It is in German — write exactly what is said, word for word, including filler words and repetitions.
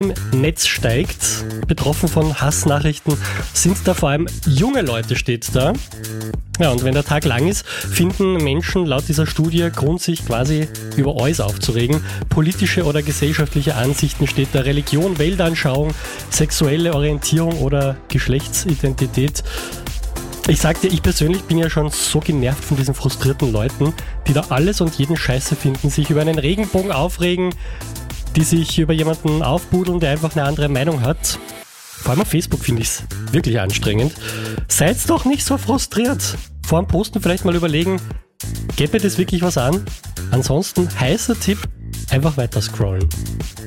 Netz steigt. Betroffen von Hassnachrichten sind da vor allem junge Leute, steht da. Ja, und wenn der Tag lang ist, finden Menschen laut dieser Studie Grund, sich quasi über alles aufzuregen. Politische oder gesellschaftliche Ansichten steht da, Religion, Weltanschauung, sexuelle Orientierung oder Geschlechtsidentität. Ich sag dir, ich persönlich bin ja schon so genervt von diesen frustrierten Leuten, die da alles und jeden Scheiße finden, sich über einen Regenbogen aufregen, die sich über jemanden aufbudeln, der einfach eine andere Meinung hat. Vor allem auf Facebook finde ich es wirklich anstrengend. Seid doch nicht so frustriert. Vor dem Posten vielleicht mal überlegen, geht mir das wirklich was an? Ansonsten heißer Tipp, einfach weiter scrollen.